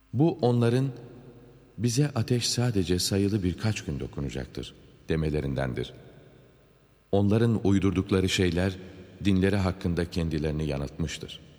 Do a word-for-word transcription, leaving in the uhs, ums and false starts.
Bu onların bize ateş sadece sayılı birkaç gün dokunacaktır demelerindendir. Onların uydurdukları şeyler dinleri hakkında kendilerini yanıltmıştır.